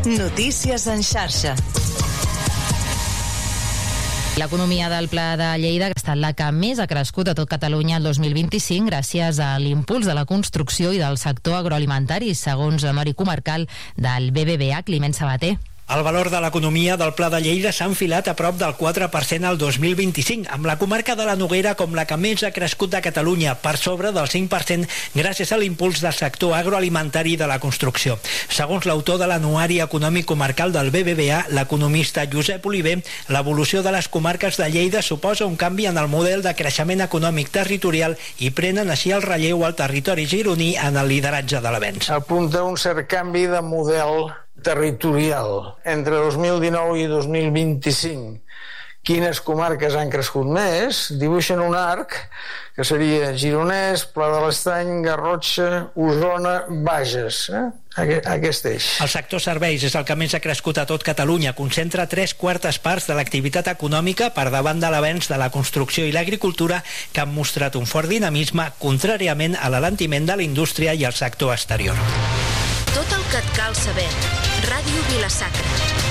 Notícies en xarxa. L'economia del Pla de Lleida ha estat la que més ha crescut a tot Catalunya el 2025 gràcies a l'impuls de la construcció i del sector agroalimentari, segons l'Honori Comarcal del BBVA, Climent Sabater. El valor de l'economia del Pla de Lleida s'ha enfilat a prop del 4% al 2025, amb la comarca de la Noguera com la que més ha crescut de Catalunya, per sobre del 5% gràcies a l'impuls del sector agroalimentari de la construcció. Segons l'autor de l'Anuari Econòmic Comarcal del BBVA, l'economista Josep Oliver, l'evolució de les comarques de Lleida suposa un canvi en el model de creixement econòmic territorial i prenen així el relleu al territori gironí en el lideratge de l'avenç. Apunta un cert canvi de model territorial. Entre 2019 i 2025, quines comarques han crescut més? Dibuixen un arc que seria Gironès, Pla de l'Estany, Garrotxa, Osona, Bages. Aquest eix. El sector serveis és el que més ha crescut a tot Catalunya. Concentra 3/4 parts de l'activitat econòmica per davant de l'avenç de la construcció i l'agricultura, que han mostrat un fort dinamisme, contràriament a l'alentiment de la indústria i el sector exterior. Tot el que et cal saber. Ràdio Vila-sacra.